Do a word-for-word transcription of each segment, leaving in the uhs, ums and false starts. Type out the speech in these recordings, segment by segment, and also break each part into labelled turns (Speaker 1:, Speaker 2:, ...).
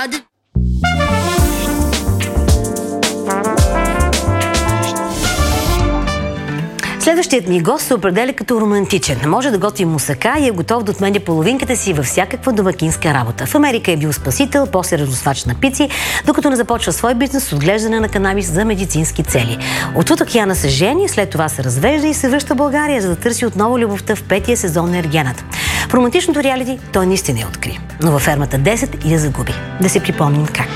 Speaker 1: did.
Speaker 2: Следващият ми гост се определя като романтичен. Може да готви мусака и е готов да отменя половинката си във всякаква домакинска работа. В Америка е бил спасител, после разносвач на пици, докато не започва свой бизнес с отглеждане на канабис за медицински цели. Отвъд океана се жени, след това се развежда и се връща в България, за да търси отново любовта в петия сезон на Ергената. В романтичното реалити той наистина я откри, но във фермата десет я загуби. Да си припомним как.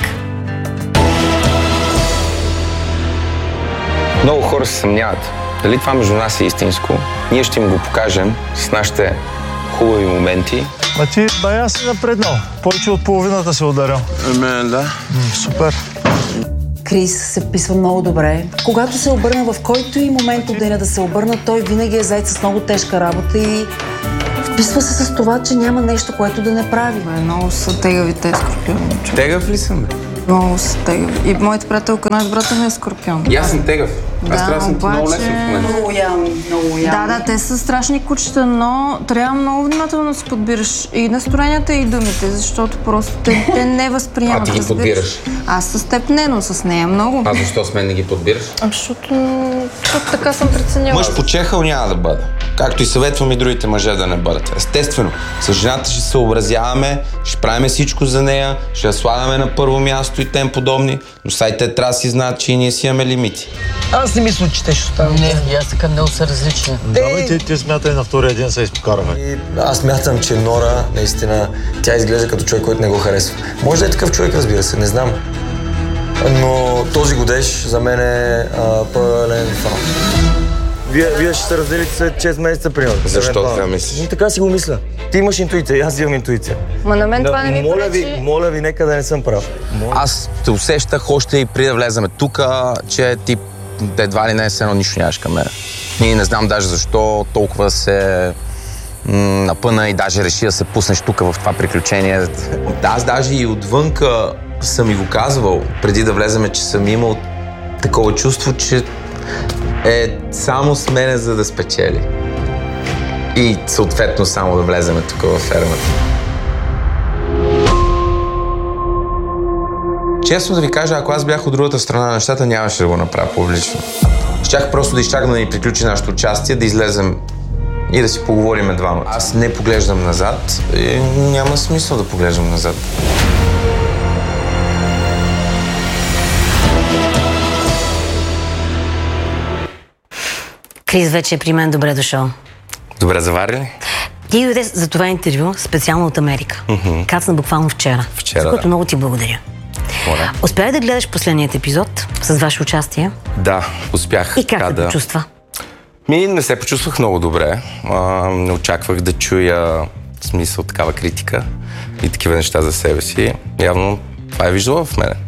Speaker 3: Много хора се съмняват. Дали това между нас е истинско? Ние ще им го покажем с нашите хубави моменти.
Speaker 4: А ти бая си напреднал. Повече от половината се ударял.
Speaker 3: Еме, да.
Speaker 4: М, супер.
Speaker 5: Крис се вписва много добре. Когато се обърна, в който и момент от деня да се обърна, той винаги е зает с много тежка работа и вписва се с това, че няма нещо, което да не прави.
Speaker 6: Много са тегави те скорпиони.
Speaker 3: Тегав ли съм, бе?
Speaker 6: Много са тегави. И моята приятелка, наш брат ми е скорпион.
Speaker 3: И аз съм тегав.
Speaker 6: Да,
Speaker 3: аз трябва да съм
Speaker 6: обаче...
Speaker 3: много лесен в момента.
Speaker 5: Много лоялни, много лоялни.
Speaker 6: Да, да, те са страшни кучета, но трябва много внимателно да се подбираш и настроенията, и думите, защото просто те, те не възприемат.
Speaker 3: А ти ги подбираш?
Speaker 6: Аз с теб не, но с нея много.
Speaker 3: А защо с мен не ги подбираш?
Speaker 6: Защото, защото така съм преценила.
Speaker 3: Мъж почехал няма да бъда. Както и съветвам и другите мъже да не бъдат. Естествено, с жената ще се съобразяваме, ще правим всичко за нея, ще я слагаме на първо място и тем подобни, но сега и те трябва да си знаят, че и ние си имаме лимити.
Speaker 7: Аз не мисля, че те ще останат. Не, и аз така много са различни.
Speaker 4: Да, бе, ти, ти смятай на втория ден се изпокараха.
Speaker 8: И аз смятам, че Нора, наистина, тя изглежда като човек, който не го харесва. Може да е такъв човек, разбира се, не знам. Но този годеж за мен е а, пълен фан. Вие, вие ще се разделите след шест месеца, примерно.
Speaker 3: Защо така мислиш?
Speaker 8: И така си го мисля. Ти имаш интуиция, аз имам интуиция.
Speaker 6: Ма на мен това не ми
Speaker 8: моля
Speaker 6: пречи.
Speaker 8: ви, моля ви, нека да не съм прав. Моля.
Speaker 3: Аз те усещах още и преди да влеземе тук, че ти едва ли не е едно нищо нямаш към мен. И не знам даже защо толкова се м- напъна и даже реши да се пуснеш тук в това приключение. Аз даже и отвънка съм ми го казвал, преди да влеземе, че съм имал такова чувство, че е само с мене, за да спечели. И съответно само да влеземе тук във фермата. Честно да ви кажа, ако аз бях от другата страна на нещата, нямаше да го направя публично. Щях просто да изчакам да ни приключи нашето участие, да излезем и да си поговорим двамата. Аз не поглеждам назад и няма смисъл да поглеждам назад.
Speaker 2: Крис вече е при мен. Добре дошъл.
Speaker 3: Добре заварили?
Speaker 2: Ти дойде за това интервю специално от Америка. Mm-hmm. Кацна буквално вчера.
Speaker 3: Вчера,
Speaker 2: за което
Speaker 3: да.
Speaker 2: много ти благодаря.
Speaker 3: Моля.
Speaker 2: Успя ли да гледаш последният епизод с ваше участие?
Speaker 3: Да, успях.
Speaker 2: И как
Speaker 3: така,
Speaker 2: се
Speaker 3: да...
Speaker 2: почувства?
Speaker 3: Ми не се почувствах много добре. А, не очаквах да чуя в смисъл такава критика и такива неща за себе си. Явно това е виждала в мене.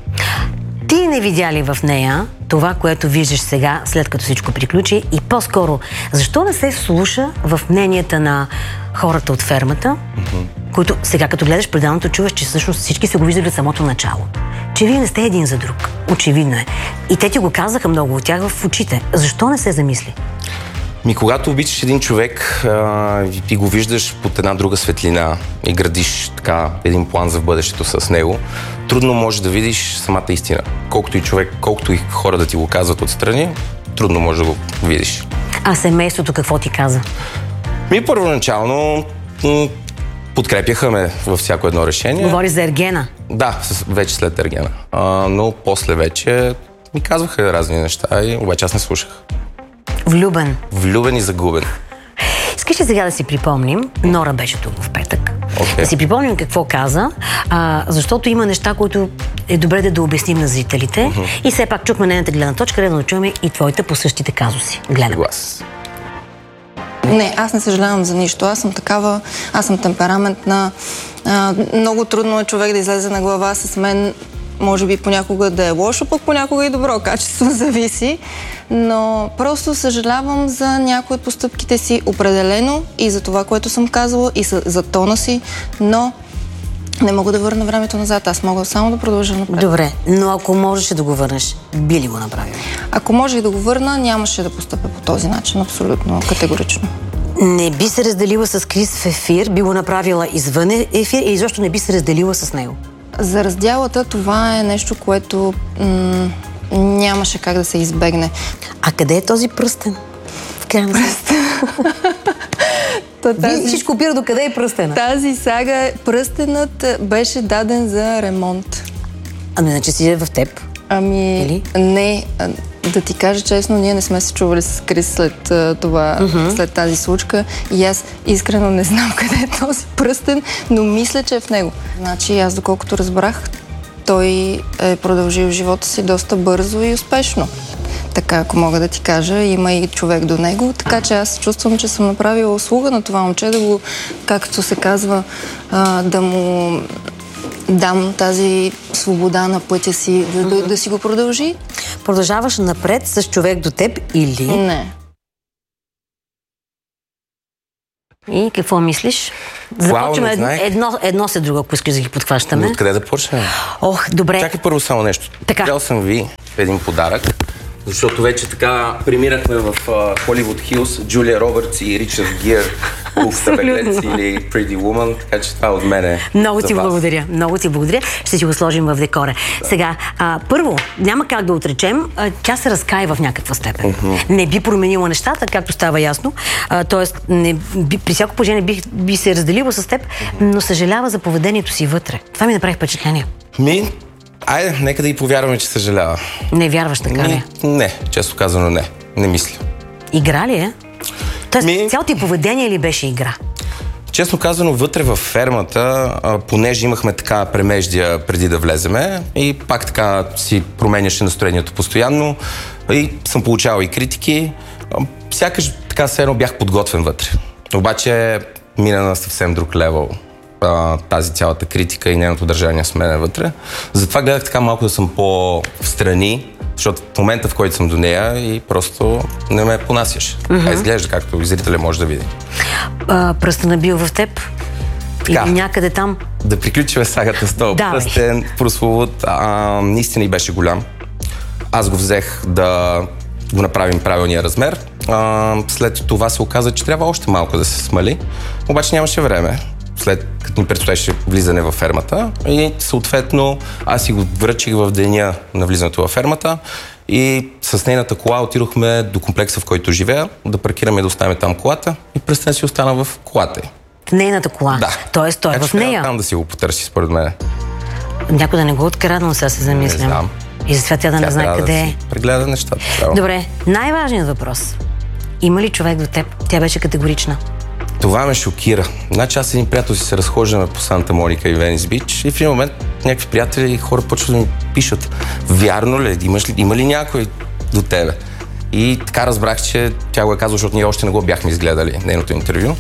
Speaker 2: Ти не видя ли в нея това, което виждаш сега, след като всичко приключи? И по-скоро, защо не се слуша в мненията на хората от фермата, mm-hmm. които сега, като гледаш предаването, чуваш, че всъщност всички са го виждали от самото начало? Че вие не сте един за друг. Очевидно е. И те ти го казаха много от тях в очите. Защо не се замисли?
Speaker 3: Ми, когато обичаш един човек а, и го виждаш под една друга светлина и градиш така един план за бъдещето с него, трудно можеш да видиш самата истина. Колкото и човек, колкото и хора да ти го казват отстрани, трудно можеш да го видиш.
Speaker 2: А семейството какво ти каза?
Speaker 3: Ми, първоначално м- подкрепяха ме във всяко едно решение.
Speaker 2: Говори за Ергена?
Speaker 3: Да, с, вече след Ергена. А, но после вече ми казваха разни неща и обаче аз не слушах.
Speaker 2: Влюбен.
Speaker 3: Влюбен и загубен.
Speaker 2: Искаш ли сега да си припомним, Нора беше тук в петък,
Speaker 3: okay.
Speaker 2: да си припомним какво каза, а, защото има неща, които е добре да, да обясним на зрителите uh-huh. и все пак чухме нейната гледна точка, да чуем и твоите по същите казуси. Гледаме.
Speaker 3: Глас.
Speaker 6: Не, аз не съжалявам за нищо. Аз съм такава, аз съм темпераментна. А, много трудно е човек да излезе на глава с мен. Може би понякога да е лошо, пък понякога и добро качество, зависи. Но просто съжалявам за някои от постъпките си определено и за това, което съм казала, и за тона си, но не мога да върна времето назад. Аз мога само да продължа напред.
Speaker 2: Добре, но ако можеше да го върнеш, би ли го направил?
Speaker 6: Ако може и да го върна, нямаше да постъпя по този начин, абсолютно категорично.
Speaker 2: Не би се разделила с Крис в ефир, би го направила извън ефир и изобщо не би се разделила с него?
Speaker 6: За раздялата това е нещо, което м- нямаше как да се избегне.
Speaker 2: А къде е този пръстен? В крайна пръстен. Тази... Всичко опира до къде е пръстена?
Speaker 6: Тази сага, пръстенът беше даден за ремонт.
Speaker 2: Ами, значи си е в теб.
Speaker 6: Ами,
Speaker 2: Или?
Speaker 6: Не. Да ти кажа честно, ние не сме се чували с Крис след това, uh-huh. след тази случка и аз искрено не знам къде е този пръстен, но мисля, че е в него. Значи аз, доколкото разбрах, той е продължил живота си доста бързо и успешно. Така, ако мога да ти кажа, има и човек до него, така че аз чувствам, че съм направила услуга на това момче, да го, както се казва, да му дам тази свобода на пътя си, да, да, да си го продължи.
Speaker 2: Продължаваш напред с човек до теб или?
Speaker 6: Не.
Speaker 2: И какво мислиш? Започваме едно, едно, едно след друго, ако искаш да ги подхващаме.
Speaker 3: Откъде да почнем?
Speaker 2: Ох, добре.
Speaker 3: Чакай първо само нещо.
Speaker 2: Така.
Speaker 3: Дал съм ви един подарък, защото вече така премирахме в Холивуд Хилс, Джулия Робъртс и Ричард Гир, Улф Беглец или Pretty Woman, така че това от мен е.
Speaker 2: Много ти благодаря, много ти благодаря. Ще си го сложим в декора. Да. Сега, а, първо, няма как да отречем, а, тя се разкаива в някаква степен. Uh-huh. Не би променила нещата, както става ясно. А, тоест, не, би, при всяко положение би, би се разделила с теб, uh-huh. но съжалява за поведението си вътре. Това ми направи впечатление.
Speaker 3: Ми, айде, нека да и повярваме, че съжалява.
Speaker 2: Не вярваш така ли?
Speaker 3: Не, често казано не. Не мисля.
Speaker 2: Игра ли е? Тоест,
Speaker 3: Ми...
Speaker 2: цялото ти поведение ли беше игра?
Speaker 3: Честно казано, вътре във фермата, понеже имахме така премеждия преди да влеземе и пак така си променяше настроението постоянно и съм получавал и критики. Сякаш така все едно бях подготвен вътре. Обаче мина на съвсем друг левел тази цялата критика и нейното държание с мен вътре. Затова гледах така малко да съм по-встрани, защото в момента, в който съм до нея и просто не ме понасяш. Uh-huh. А изглежда, както зрителя може да види. А,
Speaker 2: пръстен набил в теб? Така, или някъде там?
Speaker 3: Да приключим сагата с този пръстен, прословут. А, наистина и беше голям. Аз го взех да го направим правилния размер. А, след това се оказа, че трябва още малко да се смали. Обаче нямаше време. След като ни предстоеше влизане във фермата и съответно аз си го връчих в деня на влизането във фермата и с нейната кола отидохме до комплекса, в който живея, да паркираме и да оставим там колата и пръстен си остана в колата й.
Speaker 2: В нейната кола?
Speaker 3: Да.
Speaker 2: Тоест той е в нея?
Speaker 3: Там да си го потърси, според мен.
Speaker 2: Някой да не го откраднал, сега се замислям.
Speaker 3: Не знам.
Speaker 2: И затова тя да
Speaker 3: тя
Speaker 2: не знае къде е.
Speaker 3: Да прегледа нещата. Право.
Speaker 2: Добре, най-важният въпрос. Има ли човек до теб? Тя беше категорична.
Speaker 3: Това ме шокира. Значи аз с един приятел си се разхождаме по Санта Моника и Венис Бич и в един момент някакви приятели и хора почват да ми пишат: вярно ли, имаш ли, има ли някой до тебе? И така разбрах, че тя го е казала, защото ние още не го бяхме изгледали нейното интервю.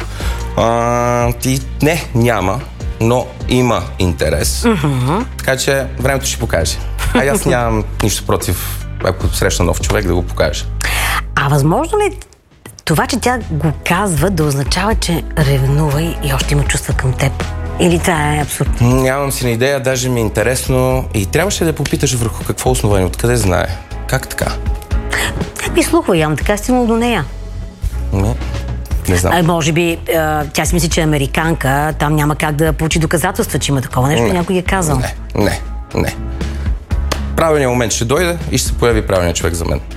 Speaker 3: А, и не, няма, но има интерес. Uh-huh. Така че времето ще покаже. А аз нямам нищо против, ако срещна нов човек, да го покаже.
Speaker 2: А възможно ли това, че тя го казва, да означава, че ревнува и още има чувства към теб? Или това е абсурд?
Speaker 3: Нямам си на идея, даже ми е интересно и трябваше да попиташ върху какво основание, откъде знае. Как така?
Speaker 2: Какви слухове явно, така стигнал до нея?
Speaker 3: Не, не знам.
Speaker 2: А, може би тя си мисли, че е американка, там няма как да получи доказателства, че има такова нещо, не, някой е казал.
Speaker 3: Не, не, не. Правилният момент ще дойде и ще се появи правилният човек за мен.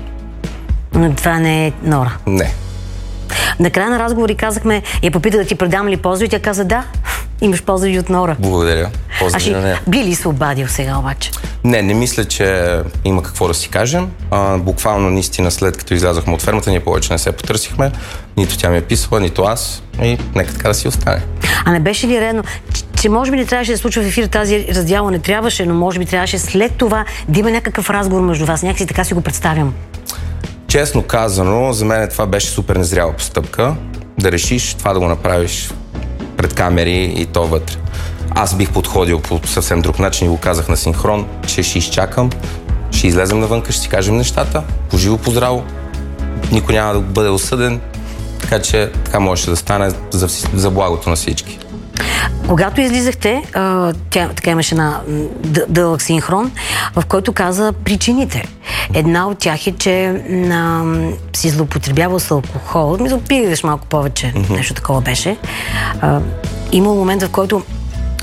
Speaker 2: Но това не е Нора.
Speaker 3: Не.
Speaker 2: Накрая на разговори казахме, я попита да ти предам ли поздрави, тя каза да, имаш поздрави от Нора.
Speaker 3: Благодаря. Поздрави на нея.
Speaker 2: Би ли се обадил сега обаче?
Speaker 3: Не, не мисля, че има какво да си кажем. А, буквално наистина след като излязохме от фермата, ние повече не се потърсихме. Нито тя ми е писала, нито аз. И нека така да си остане.
Speaker 2: А не беше ли редно, че, че може би не трябваше да се случва в ефир тази раздяла, не трябваше, но може би трябваше след това да има някакъв разговор между вас. Някакси така си го представям.
Speaker 3: Честно казано, за мен това беше супер незряла постъпка. Да решиш това да го направиш пред камери и то вътре. Аз бих подходил по съвсем друг начин и го казах на синхрон, че ще изчакам, ще излезем навънка, ще си кажем нещата, поживо, поздраво, никой няма да бъде осъден, така че така можеше да стане за, за благото на всички.
Speaker 2: Когато излизахте, тя така имаше една дълъг синхрон, в който каза причините. Една от тях е, че а, си злоупотребявал с алкохол. Мисля, пиеш малко повече, mm-hmm. нещо такова беше. А, имал момент, в който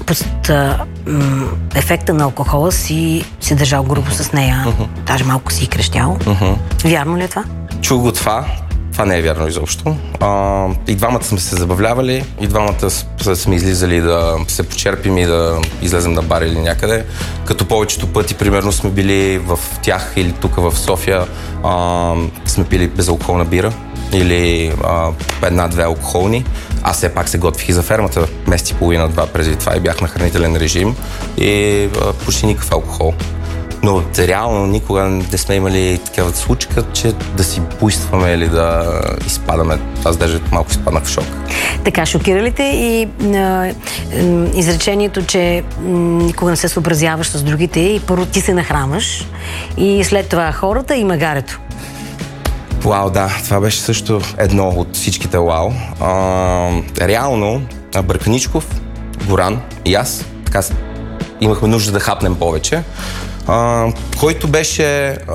Speaker 2: под а, м, ефекта на алкохола си се държал грубо с нея, uh-huh. даже малко си и крещял. Uh-huh. Вярно ли е това?
Speaker 1: Чух го това. Това не е вярно изобщо. А, и двамата сме се забавлявали, и двамата сме излизали да се почерпим и да излезем на бар или някъде. Като повечето пъти, примерно, сме били в тях или тук в София, а, сме пили безалкохолна бира или а, една-две алкохолни. Аз все пак се готвих и за фермата месец и половина-два преди това и бях на хранителен режим и а, почти никакъв алкохол. Но реално никога не сме имали такава случка, че да си буйстваме или да изпадаме. Аз даже малко изпаднах в шок.
Speaker 2: Така, шокира ли те и а, изречението, че никога не се съобразяваш с другите и първо ти се нахранваш и след това хората и магарето?
Speaker 1: Вау, да, това беше също едно от всичките вау. А, реално, Бърканичков, Горан и аз така имахме нужда да хапнем повече. Uh, който беше